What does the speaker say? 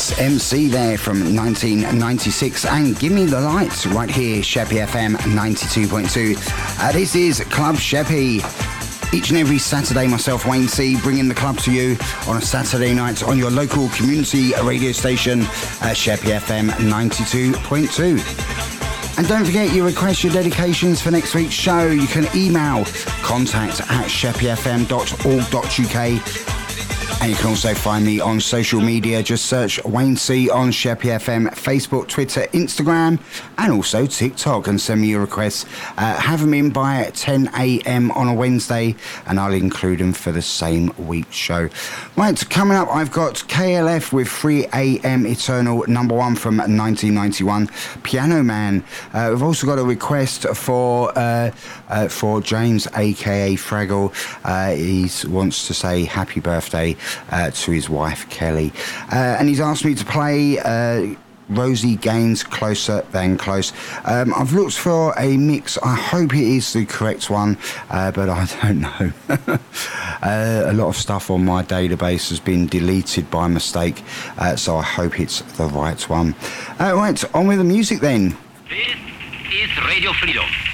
MC there from 1996 and Give Me the Lights right here, Sheppy FM 92.2. This is Club Sheppy. Each and every Saturday, myself, Wayne C, bringing the club to you on a Saturday night on your local community radio station, Sheppy FM 92.2. And don't forget, you request your dedications for next week's show. You can email contact@sheppyfm.org.uk. And you can also find me on social media. Just search Wayne C on Sheppy FM, Facebook, Twitter, Instagram, and also TikTok, and send me your requests. Have them in by 10 a.m. on a Wednesday, and I'll include them for the same week's show. Right, coming up, I've got KLF with 3 a.m. Eternal, number one from 1991, Piano Man. We've also got a request for James, a.k.a. Fraggle. He wants to say happy birthday to his wife Kelly, and he's asked me to play Rosie Gaines' Closer Than Close. I've looked for a mix. I hope it is the correct one, but I don't know. A lot of stuff on my database has been deleted by mistake, so I hope it's the right one. Right, on with the music then. This is Radio Freedom.